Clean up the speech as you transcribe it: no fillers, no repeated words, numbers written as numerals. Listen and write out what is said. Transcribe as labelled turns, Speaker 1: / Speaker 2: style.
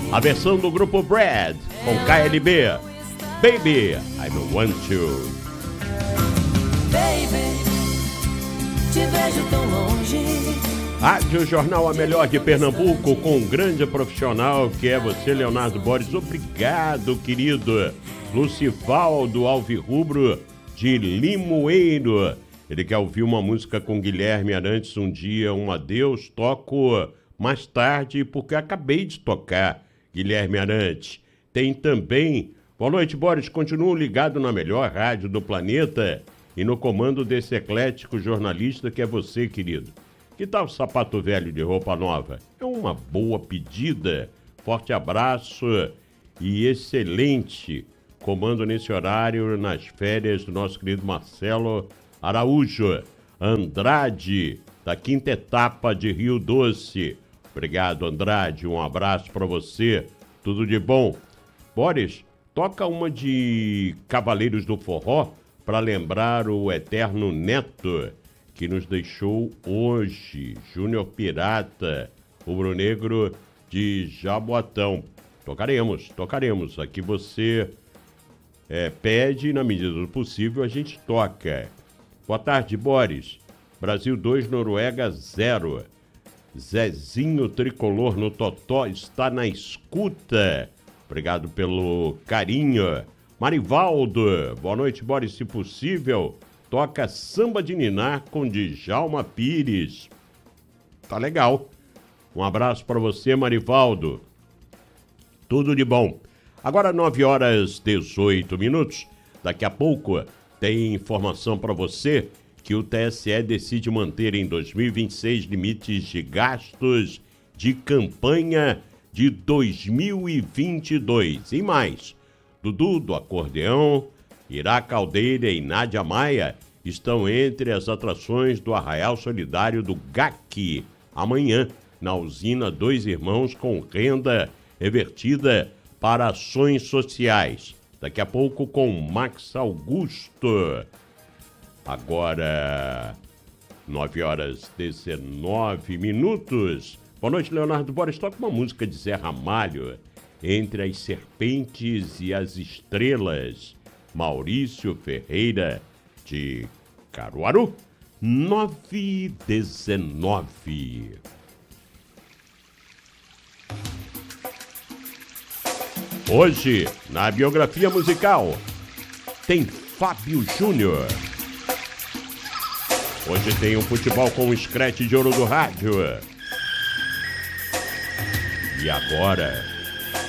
Speaker 1: A versão do grupo Brad com KLB. Baby, I don't want you.
Speaker 2: Baby, te vejo tão longe.
Speaker 1: Rádio Jornal, a melhor de Pernambuco, com um grande profissional que é você, Leonardo Borges. Obrigado, querido. Lucivaldo Alvirrubro de Limoeiro. Ele quer ouvir uma música com Guilherme Arantes, um dia, um adeus. Toco mais tarde, porque acabei de tocar Guilherme Arantes. Tem também... Boa noite, Boris. Continuo ligado na melhor rádio do planeta e no comando desse eclético jornalista que é você, querido. Que tal o sapato velho de roupa nova? É uma boa pedida. Forte abraço e excelente comando nesse horário nas férias do nosso querido Marcelo Araújo Andrade, da quinta etapa de Rio Doce. Obrigado, Andrade. Um abraço para você. Tudo de bom. Boris, toca uma de Cavaleiros do Forró para lembrar o eterno Neto, que nos deixou hoje. Júnior Pirata, rubro-negro de Jaboatão. Tocaremos. Aqui você pede, na medida do possível, a gente toca. Boa tarde, Boris. Brasil 2, Noruega 0. Zezinho Tricolor no Totó está na escuta. Obrigado pelo carinho. Marivaldo, boa noite, Boris. Se possível, toca Samba de Niná com Djalma Pires. Tá legal. Um abraço para você, Marivaldo. Tudo de bom. Agora 9h18. Daqui a pouco tem informação para você que o TSE decide manter em 2026 limites de gastos de campanha de 2022. E mais, Dudu do Acordeão, Ira Caldeira e Nádia Maia estão entre as atrações do Arraial Solidário do GAC. Amanhã, na usina Dois Irmãos, com renda revertida para ações sociais. Daqui a pouco com Max Augusto. Agora, 9h19. Boa noite, Leonardo Borges. Toca uma música de Zé Ramalho, Entre as Serpentes e as Estrelas. Maurício Ferreira, de Caruaru. 9h19. Hoje, na biografia musical, tem Fábio Júnior. Hoje tem um futebol com o scratch de ouro do rádio. E agora...